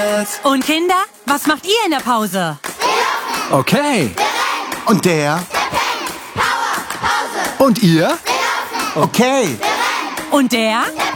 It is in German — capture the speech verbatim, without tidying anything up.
Und Kinder, was macht ihr in der Pause? Okay. Und der? Und ihr? Okay. Und der?